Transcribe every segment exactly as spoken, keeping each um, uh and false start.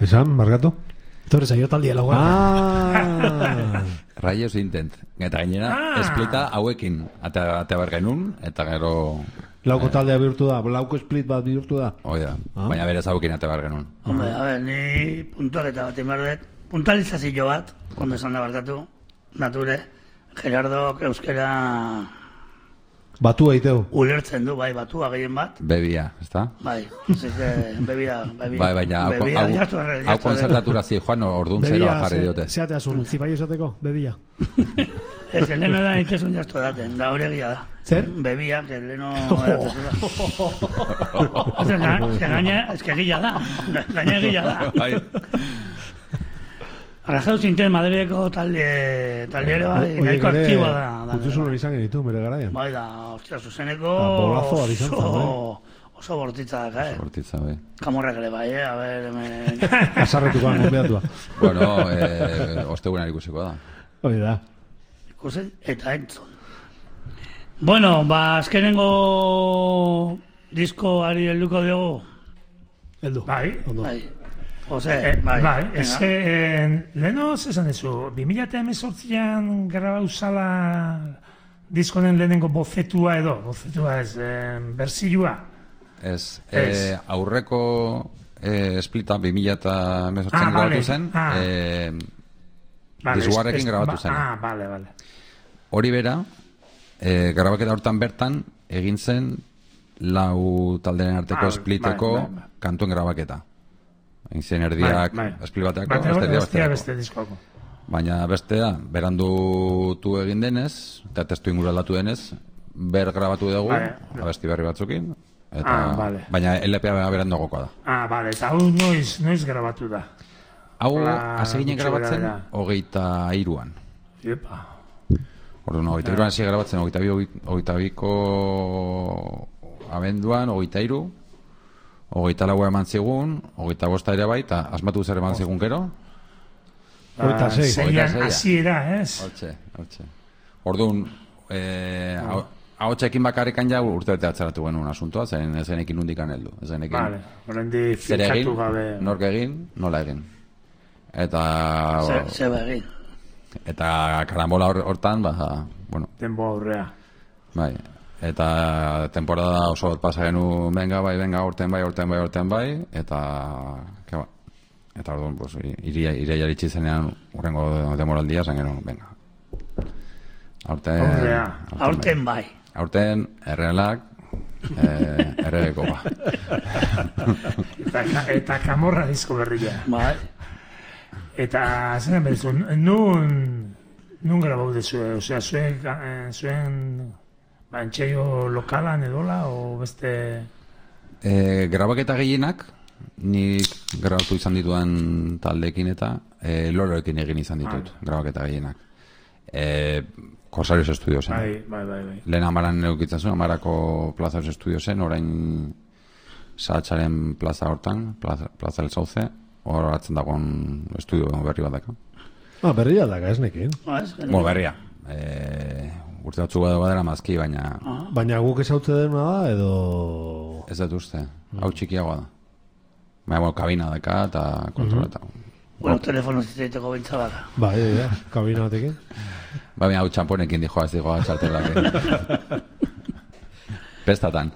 Esan, markatu? Torre zaio taldia lagoa. Ah! Rayos Intent. Eta gainera, ah. esplita hauekin. Atea, atea bergenun, eta gero... Lauko taldea bihurtu da, lauko split bat bihurtu da. Oida, ah. baina berez hauekin atea bergenun. Hombre, a ver, ni puntualeta bat inberdet. Puntualizazio bat, kondo esan da barkatu, nature, Gerardo euskera... Batua iteu. Ulertzen du, bai, batua gehien bat. Bebia, ezta? Bai, zike, bebia, bebia. Bai, baina, hau konzertatura zi, Juan, orduan zeroa jarri diote. Zeate azun, zipai esateko, bebia. Ez que leno da itezun jaztu daten, da hori egia da. Zer? Bebia, que leno... Ez que gaina, ez que gila da. Gaina gila da. Bai. Arrajau zinten Madrideko talde talde ere bai, nahiko aktiboa da. Utsusun hori izan genitu, bere garaian. Bai da, ostia, zuzeneko oso, oso bortitza da, eh? Bortitza, bai. Kamorrak ere bai, eh? A ver, hemen... Azarretukoan gombeatua. Bueno, eh, ostegunan ikusiko da. Hori da. Ikusi eta entzun. Bueno, ba, azkenengo diskoari helduko diogu. Heldu. Bai. Bai. Ose, eh, bai. Bai, ez que leheno zesan dezu, bi mila hemezortzian grabau zala diskonen lehenengo bofetua edo, bofetua ez, eh, berzilua. Ez, eh, aurreko eh, esplita bi mila hemezortzian ah, grabatu vale. zen, ah. eh, vale, dizugarrekin grabatu zen. Ah, bale, bale. Hori bera, eh, grabaketa hortan bertan, egin zen lau talderen arteko ah, espliteko bai, bai, bai. kantuen grabaketa. Egin erdiak bai, bai. esplit bateako, bestea beste diskoako. Baina bestea, berandutu egin denez, eta testu inguralatu denez, ber grabatu dugu, bai, abesti berri batzukin, eta, ah, vale. baina L P A beranduagoko da. Ah, bale, eta hau noiz, noiz grabatu da? Hau, hasi ginen grabatzen, hogeita iruan. Epa. Orduan, hogeita iruan hasi grabatzen, hogeita bi, hogeita biko abenduan, hogeita iru, hogeita laua eman zigun, hogeita bosta ere bai, eta asmatu zer eman zigun gero? Hogeita zei. Zeian hasiera, ez? Hortxe, hortxe. Orduan, hau txekin bakarrikan ja urte bete atzaratu genuen asuntoa, zen ezenekin nundikan heldu. Vale, horrendi filtratu gabe. Nork egin, nola egin. Eta... Zeba egin. Eta karambola hortan, ba, bueno... Tempo aurrea. Bai, eta temporada oso bat pasa genu, venga, bai, venga, orten bai, orten bai, orten bai, eta, ke ba, eta orduan, pues, iria, iria jaritsi zenean, urrengo demoraldia, zen genuen, venga. Aurten, aurten, aurten bai. Aurten, errealak, eh, erregeko ba. eta, eta kamorra disko berria. Bai. Eta, zen bezu, nun, nun grabau dezu, osea, zuen, zuen, bantxeio lokalan edola, o beste... E, grabaketa gehienak, nik grabatu izan dituan taldeekin eta e, loroekin egin izan ditut, ah. grabaketa gehienak. E, Corsarios Estudio zen. Bai, bai, bai, bai. Lehen amaran eukitzen zuen, amarako Plaza Estudio zen, orain Sahatxaren plaza hortan, Plaza, plaza El Sauce, hor atzen dagoen estudio berri bat daka. Ah, berria daka, ez nekin. Bueno, berria. E, urte batzu badera mazki, baina... Ah. Baina guk ezautze dena da, edo... Ez dut uste, hau txikiagoa da. Baina, bueno, kabina daka eta kontroleta. Mm-hmm. Bueno, telefono zitzaiteko bintza bada. Ba, ja, ja, kabina batekin. Ba, baina, hau txamponekin dijoa ez dijoa txartelak. Pestatan.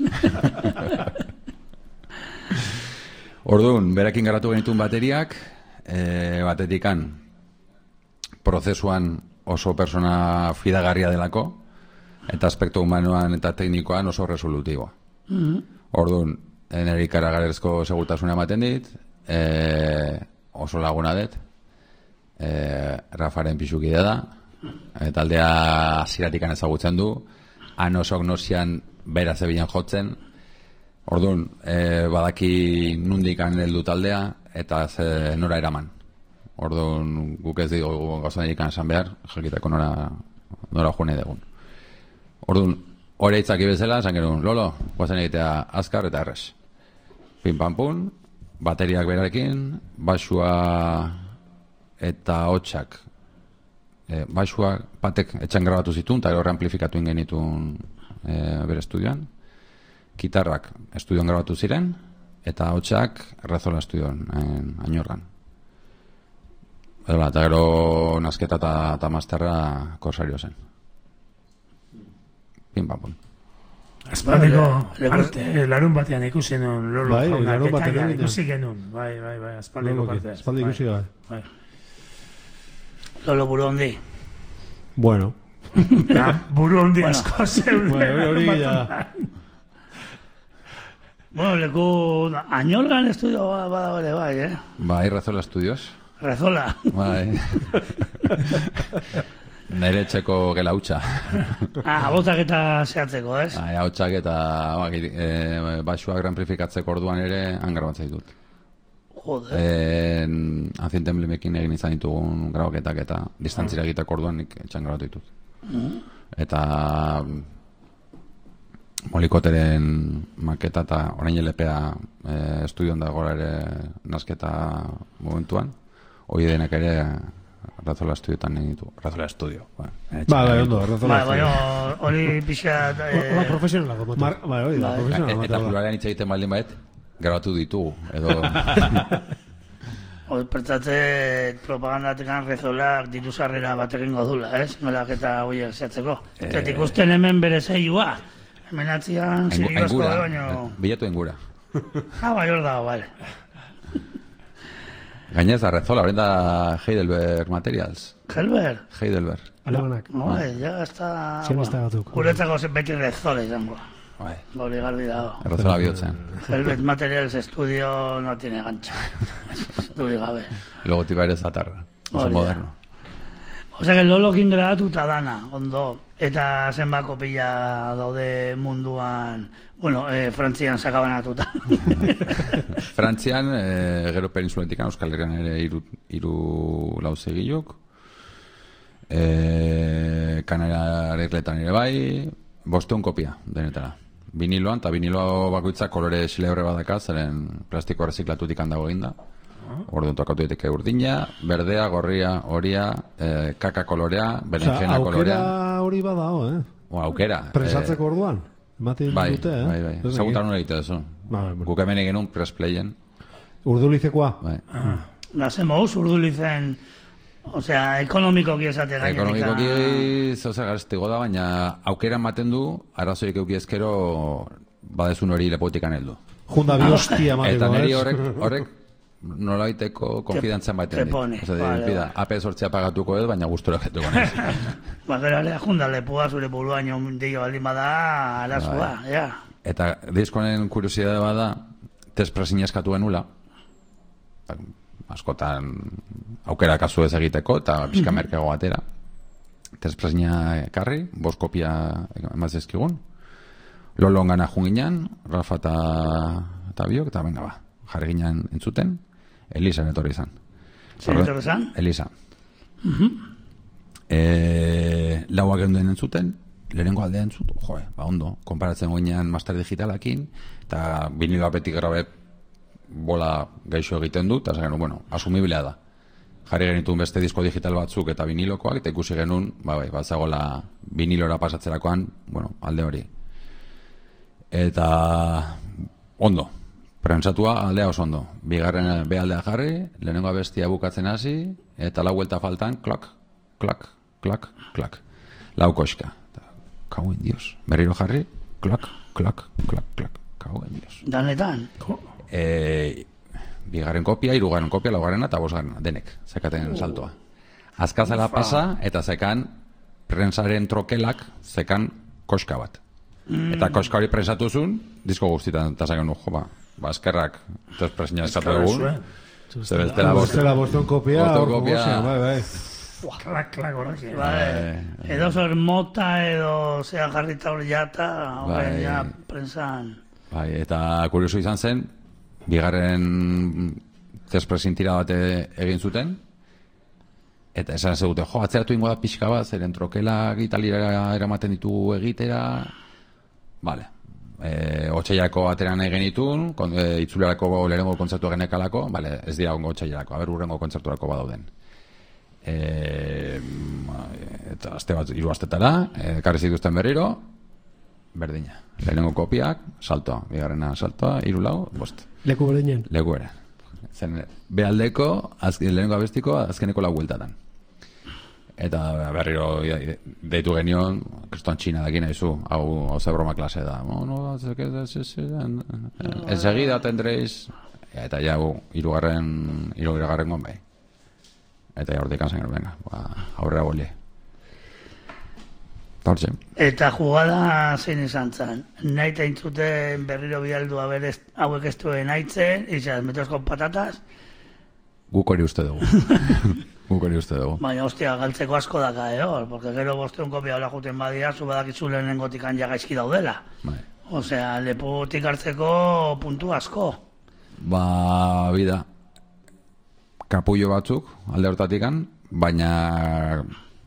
Orduan, berekin garatu genituen bateriak, e, batetikan, prozesuan oso persona fidagarria delako, eta aspektu humanoan eta teknikoan oso resolutiboa. Mm-hmm. Orduan, nire ikaragarrizko segurtasuna ematen dit, e, oso laguna dut, e, Rafaren pixukidea da, eta aldea ziratikan ezagutzen du, han oso gnosian bera zebilen jotzen, orduan, e, badaki nundikan heldu taldea, eta ze nora eraman. Orduan, guk ez dugu gauzan erikan esan behar, jakitako nora, nora joan edegun. Orduan, hori hitzaki bezala, esan genuen, Lolo, guazen egitea azkar eta errez. Pin pan pun, bateriak berarekin, basua eta hotxak. E, basua batek etxan grabatu zituen, eta horre amplifikatu ingenituen e, bere estudioan. Gitarrak estudioan grabatu ziren, eta hotxak Rezola Estudion, Añorgan. Edola, eta gero nasketa eta masterra Korsario zen. Pin, pam, pam. Aspaldiko arte, larun batean ikusi genuen Lolo Bai, jauna, larun batean detaila egin, ikusi genuen. Bai, bai, bai, aspaldiko parte. Espaldi ikusi bai. Bai. Lolo buru hondi. Bueno. Ja, buru hondi Bueno. asko zeuden. Bueno, hori ja. Bueno, leku Añorgan estudio badago ere bai, eh? Bai, Rezola Estudios. Rezola. Bai. Nere etxeko gela hutsa. Ah, abotak eta zehatzeko, ez? Bai, hautsak eta e, baxuak granplifikatzeko orduan ere angrabatzen ditut. Joder. Eh, Aziente emblemekin egin izan ditugun grabaketak eta distantzira egiteko orduan nik etxan grabatu ditut. Eta Molikoteren maketa eta orain L P A e, estudion dago ere nasketa momentuan. Hoi denak ere Rezola Estudiotan egin ditu. Rezola Estudio. Ba, Ba, bai, ondo, Rezola Bai, bai, Estudio. hori pixat... Hola, Eh, profesionalak, motu. Mar- Bai, hori da, Bai. profesional. eta ematea da. pluralean hitz egiten baldin baet, grabatu ditugu. Edo... hori pertzatze propagandatekan Rezolak diru sarrera bat egingo dula, ez? Nolak eta horiek zehatzeko. Eta ikusten hemen bere zeioa. Hemen atzian zirigazko Aingura, baino... bilatu engura. Ah, bai, hor dago, bale. Gainez, da Rezola, horren da Heidelberg Materials. Helber? Heidelberg. Alemanak. No, ja, ez da... Zien ez da batuk. Guretzako beti Rezola izango. Bai, Hori garbi dago. Rezola bihotzen. Helbet Materials Estudio no tiene gancha. Duri gabe. Logotipa ere zatarra. Oso Hori da. moderno. Osea, que Lolokin grabatuta dana, ondo. Eta zenbako pila daude munduan, bueno, eh, Frantzian sakabanatuta. Frantzian, e, gero peninsuletik Euskal Herrian ere iru, iru lauzegilok. E, Kanara errekletan ere bai, bosteun kopia denetara. Viniloan, eta vinilo bakoitza kolore xilehorre badaka, zeren plastiko erreziklatutik handago eginda. Orduan tokatu diteke urdina, berdea, gorria, horia, e, kaka kolorea, Osea, berenjena aukera kolorea. hori badao, eh? O, aukera. Presatzeko orduan. Ematen Bai, dute, eh? bai, bai. Ez dakit. Zagutan hori egite duzu. Ba, bai, bueno. Guk hemen egin un pressplayen. Urdulizekoa. Bai. Nazen moduz urdulizen, osea, ekonomikoki esate gainetik. Ekonomikoki zauza garestiko da, baina aukera ematen du, arazoik euki ezkero badezun hori lepotikan heldu. Junda bi hostia emateko, Eta niri ez? horrek, horrek nolaiteko konfidantzan baten te pone, Osa, vale, pida, vale. A P sortzea pagatuko ez, baina gustura getuko naiz. Ba, gero ere, junda lepua zure buruaino dio baldin bada, arazua, ja. Eta diskonen kuriosidade bada, tespresina eskatu genula, askotan aukera kasu ez egiteko, eta pixka merkego batera. Tespresina ekarri, bost kopia emazizkigun. Lolon gana junginan, Rafa eta, eta biok, eta venga ba, jarri ginen entzuten, Elisa etorri izan. Zer etorri izan? Elisa. E, lauak egun entzuten, lehenengo aldea entzut, joe, ba ondo, konparatzen goinean master digitalakin, eta vinilo apetik grabe bola gaixo egiten du, eta zagen, bueno, asumiblea da. Jarri genituen beste disko digital batzuk eta vinilokoak, eta ikusi genuen, ba, bai, batzagola vinilora pasatzerakoan, bueno, alde hori. Eta ondo, prentsatua aldea oso ondo. Bigarren be aldea jarri, lehenengo abestia bukatzen hasi, eta lau vuelta faltan, klak, klak, klak, klak. Lau koxka. Kauen dios. Berriro jarri, klak, klak, klak, klak. Kauen dios. Danetan. E, bigarren kopia, hirugarren kopia, laugarrena eta bosgarrena, denek, zekaten saltoa. Azkazala pasa, eta zekan prensaren trokelak, zekan koxka bat. Eta koxka hori prensatu zuen, disko guztietan, eta zaken, jo, ba, ba, eskerrak, entonces presina eskatu dugun. Ze bestela bost. Bestela boston kopia, Boston kopia. kopia. Bai, bai. Klak, klak horrek. Bai, edo zer mota, edo zea jarrita hori jata, horren Bai. ja, prensan. Bai, eta kurioso izan zen, bigarren tespresin tira bat egin zuten, eta esan zegute, jo, atzeratu ingo da pixka bat, zeren trokelak italira eramaten ditugu egitera, vale. E, Otsaiako ateran egin ditun, kon, e, itzulerako lehenengo kontzertu genekalako, vale, ez dira ongo otsailarako, aber urrengo kontzerturako badauden. E, eta aste bat, hiru astetara, ekarri zituzten berriro, berdina. Lehenengo kopiak, saltoa. Bigarrena saltoa, hiru lau, bost. Leku berdinen. Leku ere. Zen, behaldeko, azken, lehenengo abestiko, azkeneko lau bueltatan. Eta berriro deitu genion, kriston txina dakin nahizu, hau, hau ze broma klase da. No, no, enseguida tendréis, eta ja, hirugarren, hirugarren gon bai. Eta ja, hortik anzen, venga, ba, aurrera boli. Hortxe. Eta jugada zein izan zen. Nahi taintzuten berriro bidaldua berez hauek ez duen haitzen, izan, metos con patatas. Guk hori uste dugu. Guk hori uste dugu. Baina, hostia, galtzeko asko daka, eh, hor, porque gero bosteun kopia hola juten badia, zu badakizu lehenengotik ja gaizki daudela. Bai. Osea, lepotik hartzeko puntu asko. Ba, bida, kapullo batzuk, alde hortatikan, baina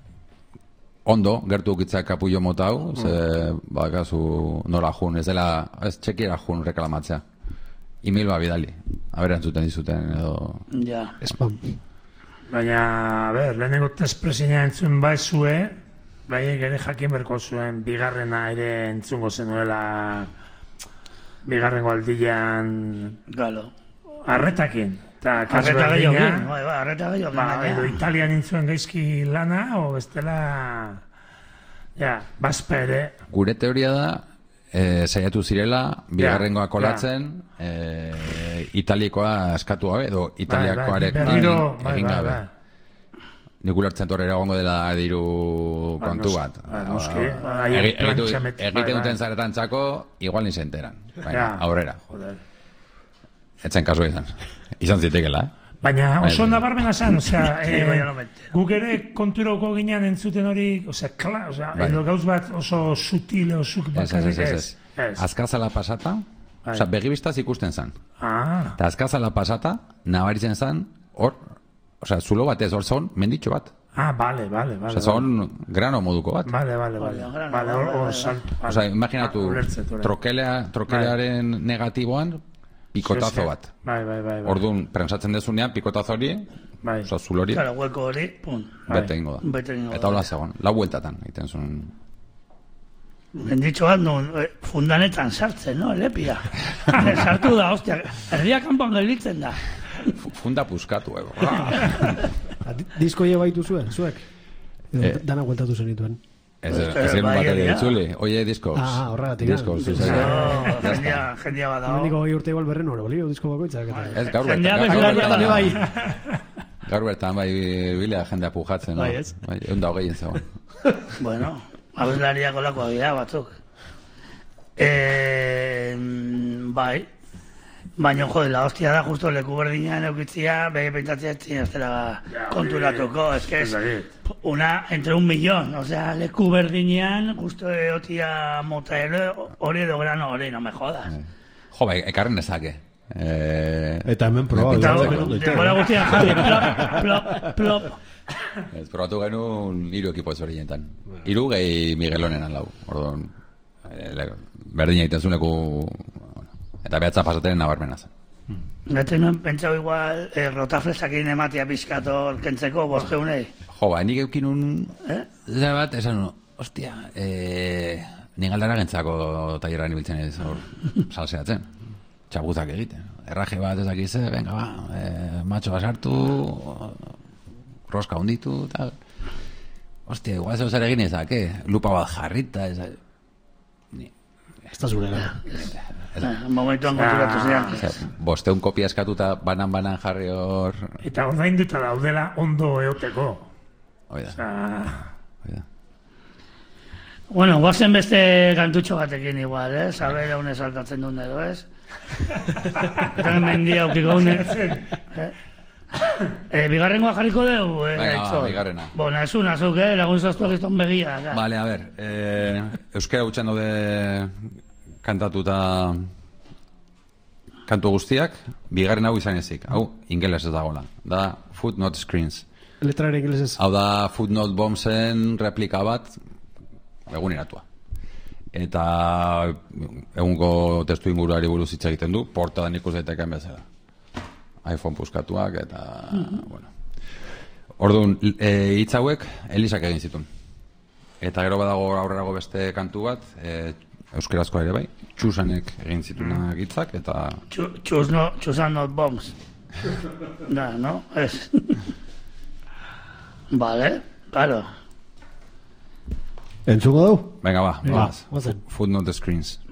ondo, gertu ukitzak kapullo mota hau, ze, bakazu nora jun, ez dela, ez txekiera jun reklamatzea. Email ba bidali, aberan zuten dizuten edo... Ja. Spam. Baina, a ber, lehenengo tespresina entzun baizue, bai ere jakin berko zuen bigarrena ere entzungo zenuela bigarrengo aldian Galo. arretakin. Ta Arreta gehiokin, bai, bai, arreta gehiokin. Ba, edo Italian intzuen gaizki lana, o bestela... Ja, bazpa ere... Gure teoria da, e, saiatu zirela, bigarrengoa Ja, kolatzen, e, italikoa eskatu gabe, edo italiakoarek Bai, bai, berriro, bai, egin bai, gabe. bai. Nik ulertzen torrera egongo dela diru Ba, kontu nos- bat. ba, noski, Ba, ba, egi- haien egitu- plantxamet- bai, Egiten bai. duten zaretan txako, igual ni se enteran. Baina, Ja. aurrera. Joder. Etzen kasu izan. Izan zitekela, eh? Baina oso Bai, bai. nabarmena zen, osea, Sí, eh, baina no me entero. guk ere konturoko ginean entzuten hori, osea, kla, osea, Bai. edo gauz bat oso sutil, osuk Ez, ez, bakarrik ez, ez. ez. Ez. Azkazala pasata, Bai. osea, begibistaz ikusten zan. Ah, Eta azkazala pasata, nabaritzen zan, hor, osea, zulo batez, hor zon, menditxo bat. ah, vale, vale, vale. Osea, zon grano moduko bat. Vale, vale, vale. Vale, grano, Vale, hor, vale, hor vale. salto. vale. Osea, imaginatu, Ah, ulertze, ulertze. trokelea, trokelearen negatiboan, pikotazo Zer, bat. Bai, bai, bai. bai. Orduan, prensatzen dezunean, pikotazo hori, Bai. osea, zulo hori, Claro, hueko hori, pun. Bai. bete egingo da. Bete egingo Eta da. hola zegoen, lau bueltatan, egiten zuen. Benditxo bat, nun, eh, fundanetan sartzen, no, elepia. Sartu da, ostia, herria kanpoan gelditzen da. Fu- Funda puskatu, ego. Ah, di- Disko je baitu zuen, zuek? Edo Eh. dana gueltatu zenituen. Ez Pues, ez gen bai, bateria egia. ditzuli. Oie, diskos. Ah, horregatik, Diskos, ah. zuzen. No, jendia, jendia bat dago. Niko gehi urte igual berren hori, bolio, disko bakoitzak. eta- Ez, gaur Jendea bertan. bezala gaur bertan bertan- bai. Gaur bertan, bai, bilea jendea pujatzen. Bai, no? ez? Bai, egun da hogeien zegoen. Bueno, abeslariak olakoa dira batzuk. Eh, bai, baina jode, la hostia da justo leku berdinean eukitzia, bege pentsatzea etzin ez dela konturatuko, es que es una entre un millón, o sea, leku berdinean justo eotia mota ere, hori edo grano hori, no me jodas. Jo, bai, ekarren ezake. Eh, Eta hemen proba. Eta Eta Pentsatzeko. denbora guztian jarri, plop, plop, plop. Ez, probatu genuen hiru ekipo ezberdinetan. Hiru gehi Miguelonen lau. Orduan, eh, le- berdin egiten zuneku, bueno, eta behatza pasateren nabarmena zen. Bete nuen pentsau igual, eh, rotaflesakin ematia pizkator kentzeko bosteunei. Jo, ba, nik eukin un... Eh? Zera bat, esan un, ostia, eh, nik galdara gentzako tailerran ibiltzen ez, hor, salseatzen. Txapuzak egiten. Erraje bat ez dakize, venga, ba, eh, matxo basartu, roska hunditu, eta... Ostia, igual zeu zer egin ezake, lupa bat jarrita, ez... Ni, Ez da zurera. Eh, momentuan konturatu zidan. Osea, bosteun kopia eskatuta banan-banan jarri hor... Eta ordainduta daudela ondo eoteko. Hoi da, Ah, hoi da. Bueno, guazen beste kantutxo batekin igual, eh? Saber haune saltatzen duen edo, ez? Eta mendia aukiko une. Eh? Eh, bigarrengoa jarriko dugu, eh? Venga, ba, Aitzol? bigarrena. Bona, ez unazuk, eh? Lagun zaztu egizton begia. Ja. Vale, a ver, eh, euskera hutsan daude kantatuta kantu guztiak, bigarren hau izan ezik. Hau, ingeles ez dagoela. Da Footnote Screens. Letraren inglesez. Hau da Footnote Bombsen replika bat eguneratua. Eta egungo testu inguruari buruz hitz egiten du, portadan ikus daiteken bezala. iPhone puskatuak eta, bueno. Orduan, e, hitz hauek Elisak egin zituen. Eta gero badago aurrerago beste kantu bat, e, euskerazkoa ere bai, txusanek egin zitunak hitzak, eta... Choose no, choose are not bombs. Da, no? Ez. Vale, claro. Entzungo dau? Venga, va, Venga, vamos. guazen. Food not the screens.